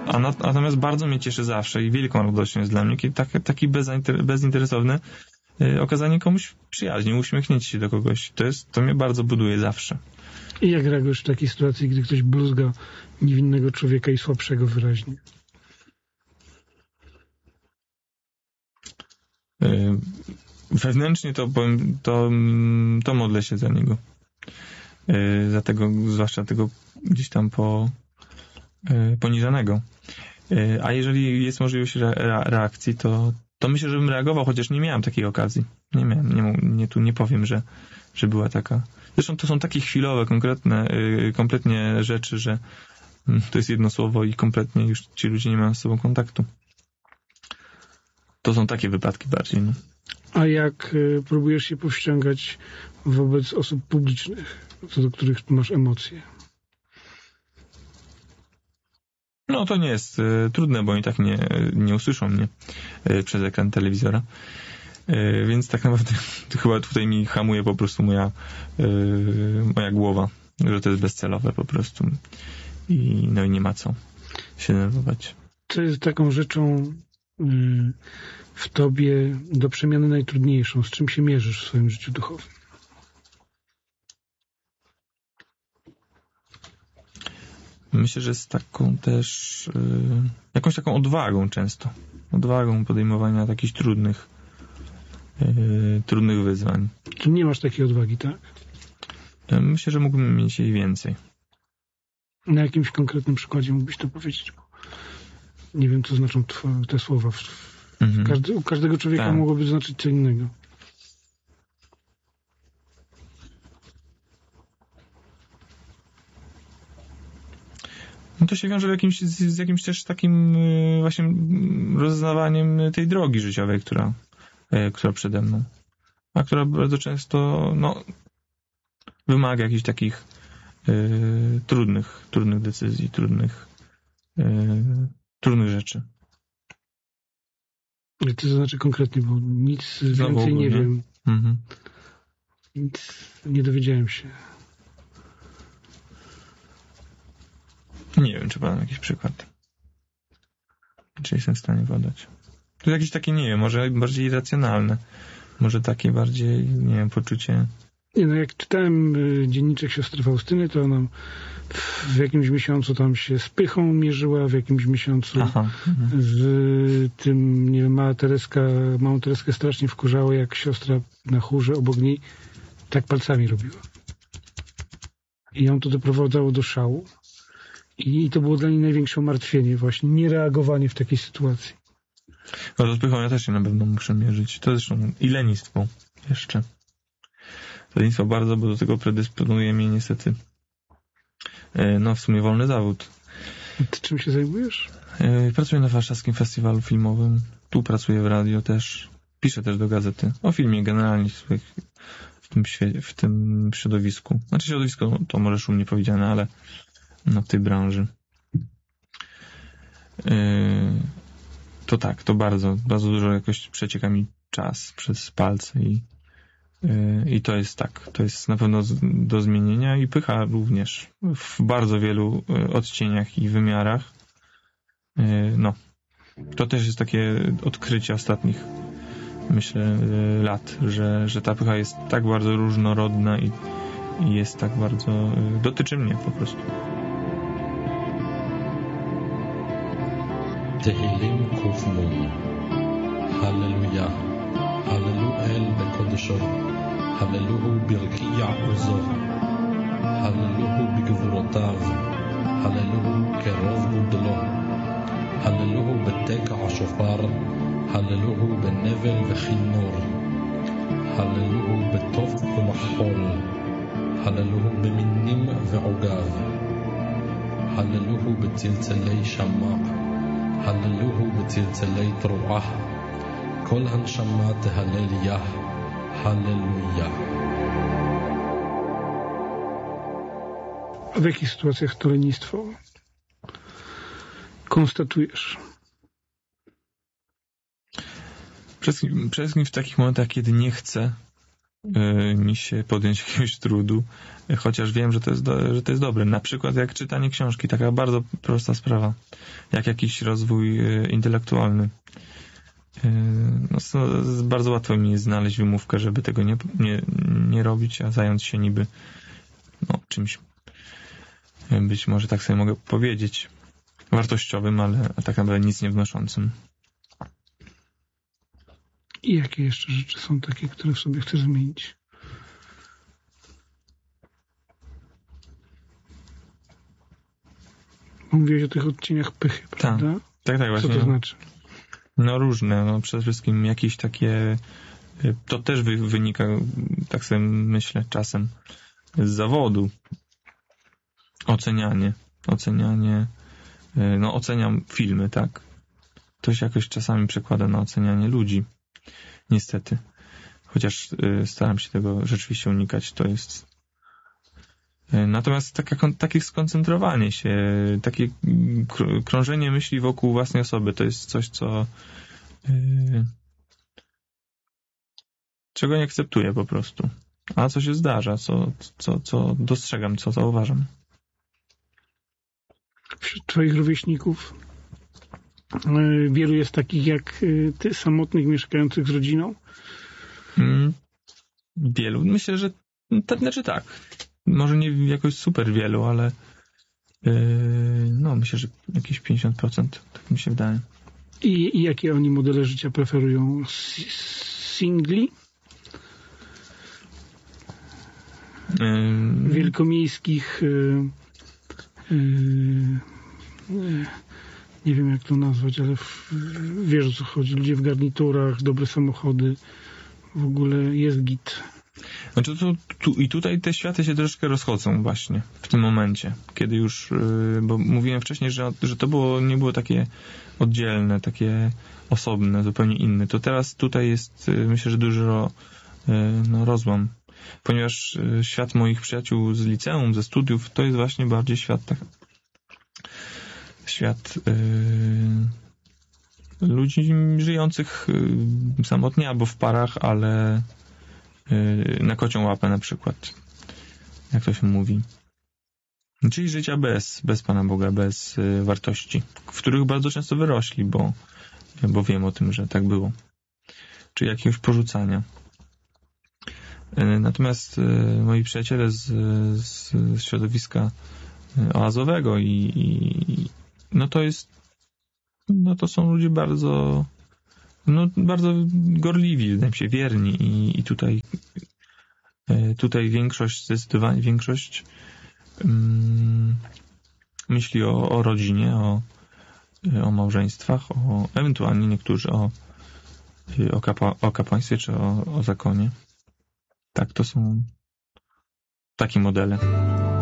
Natomiast bardzo mnie cieszy zawsze i wielką radością jest dla mnie, kiedy taki bezinteresowne okazanie komuś przyjaźni, uśmiechnięcie się do kogoś. To mnie bardzo buduje zawsze. I jak reagujesz w takiej sytuacji, gdy ktoś bluzga niewinnego człowieka i słabszego wyraźnie? Wewnętrznie to powiem, to modlę się za niego. Za tego, zwłaszcza tego gdzieś tam poniżanego. A jeżeli jest możliwość reakcji, to myślę, że bym reagował, chociaż nie miałem takiej okazji. Nie miałem, nie powiem, że była taka. Zresztą to są takie chwilowe, kompletnie rzeczy, że to jest jedno słowo i kompletnie już ci ludzie nie mają z sobą kontaktu. To są takie wypadki bardziej. No. A jak próbujesz się powściągać wobec osób publicznych, co do których masz emocje? No to nie jest trudne, bo oni tak nie usłyszą mnie przez ekran telewizora. Więc tak naprawdę chyba tutaj mi hamuje po prostu moja głowa, że to jest bezcelowe po prostu. I nie ma co się denerwować. Co jest taką rzeczą w tobie do przemiany najtrudniejszą? Z czym się mierzysz w swoim życiu duchowym? Myślę, że z taką też jakąś taką odwagą często. Odwagą podejmowania takich trudnych wyzwań. Czy nie masz takiej odwagi, tak? Myślę, że mógłbym mieć jej więcej. Na jakimś konkretnym przykładzie mógłbyś to powiedzieć? Bo nie wiem, co znaczą te słowa. U każdego człowieka tak. Mogłoby znaczyć co innego. No to się wiąże z jakimś też takim właśnie rozeznawaniem tej drogi życiowej, która przede mną. A która bardzo często wymaga jakichś takich trudnych decyzji, trudnych rzeczy. Co to znaczy konkretnie, bo nic więcej nie wiem. Mhm. Nic nie dowiedziałem się. Nie wiem, czy podam jakiś przykład. Czy jestem w stanie podać. To jakieś takie, nie wiem, może bardziej irracjonalne. Może takie bardziej, nie wiem, poczucie... Nie, jak czytałem dzienniczek siostry Faustyny, to ona w jakimś miesiącu tam się z pychą mierzyła, w jakimś miesiącu z tym, nie wiem, małą Tereskę strasznie wkurzało, jak siostra na chórze obok niej tak palcami robiła. I ją to doprowadzało do szału. I to było dla niej największe umartwienie, właśnie niereagowanie w takiej sytuacji. No z pychą ja też się na pewno muszę mierzyć. To zresztą i lenistwo jeszcze. Lenistwo bardzo, bo do tego predysponuje mnie niestety w sumie wolny zawód. Ty czym się zajmujesz? Pracuję na warszawskim festiwalu filmowym. Tu pracuję w radio też. Piszę też do gazety. O filmie generalnie w tym środowisku. Znaczy środowisko to może szumnie powiedziane, ale w tej branży. To tak, to bardzo dużo jakoś przecieka mi czas przez palce i to jest tak, to jest na pewno do zmienienia i pycha również w bardzo wielu odcieniach i wymiarach. To też jest takie odkrycie ostatnich, myślę, lat, że ta pycha jest tak bardzo różnorodna i jest tak bardzo, dotyczy mnie po prostu. תהילים ק"נ הללויה הללו אל בקודשו הללוהו ברקיע עוזו הללוהו בגבורותיו הללוהו כרוב גודלו הללוהו בתקע השופר הללוהו בנבל וכינור הללוהו בתוף ומחול הללוהו במינים ועוגב הללוהו בצלצלי שמע הללוהו בצלצלי תרועה כל הנשמה תהלל יה הללויה. A w jakich sytuacjach to lenistwo konstatujesz? Przede wszystkim w takich momentach, kiedy nie chcę mi się podjąć jakiegoś trudu, chociaż wiem, że to jest dobre. Na przykład jak czytanie książki, taka bardzo prosta sprawa, jak jakiś rozwój intelektualny. No, bardzo łatwo mi jest znaleźć wymówkę, żeby tego nie robić, a zająć się niby czymś, być może tak sobie mogę powiedzieć, wartościowym, ale tak naprawdę nic nie wnoszącym. I jakie jeszcze rzeczy są takie, które w sobie chcesz zmienić? Mówiłeś o tych odcieniach pychy, prawda? Tak, właśnie. Co to znaczy? No różne, przede wszystkim jakieś takie, to też wynika, tak sobie myślę, czasem z zawodu. Ocenianie, oceniam filmy, tak. To się jakoś czasami przekłada na ocenianie ludzi. Niestety. Chociaż staram się tego rzeczywiście unikać, to jest... Natomiast takie skoncentrowanie się, takie krążenie myśli wokół własnej osoby, to jest coś, czego nie akceptuję po prostu. A co się zdarza, co dostrzegam, co zauważam. Wśród twoich rówieśników wielu jest takich jak ty, samotnych, mieszkających z rodziną? Wielu. Myślę, że tak. Może nie jakoś super wielu, ale myślę, że jakieś 50%, tak mi się wydaje. I jakie oni modele życia preferują? Singli? Wielkomiejskich nie wiem jak to nazwać, ale wiesz o co chodzi. Ludzie w garniturach, dobre samochody, w ogóle jest git. Znaczy tutaj te światy się troszkę rozchodzą właśnie w tym momencie, kiedy już, bo mówiłem wcześniej, że to nie było takie oddzielne, takie osobne, zupełnie inne. To teraz tutaj jest, myślę, że dużo rozłam, ponieważ świat moich przyjaciół z liceum, ze studiów, to jest właśnie bardziej świat ludzi żyjących samotnie albo w parach, ale na kocią łapę na przykład, jak to się mówi. Czyli życia bez Pana Boga, bez wartości, w których bardzo często wyrośli, bo wiem o tym, że tak było. Czyli jakiegoś porzucania. Natomiast moi przyjaciele z środowiska oazowego to są ludzie bardzo gorliwi, wydaje mi się, wierni i tutaj zdecydowanie większość myśli o rodzinie, o małżeństwach, ewentualnie niektórzy o kapłaństwie czy o zakonie. Tak, to są takie modele.